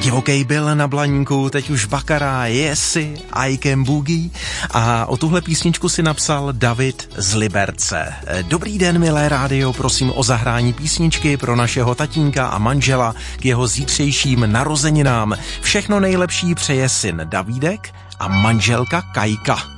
Divokej byl na Blaníku, teď už Bakara, Yesi, I Can Boogie a o tuhle písničku si napsal David z Liberce. Dobrý den, milé rádio, prosím o zahrání písničky pro našeho tatínka a manžela k jeho zítřejším narozeninám. Všechno nejlepší přeje syn Davídek a manželka Kajka.